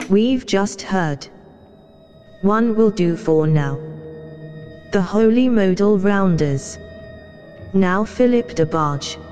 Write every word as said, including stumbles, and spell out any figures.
we've just heard. One will do for now. The Holy Modal Rounders. Now Philip Debarge.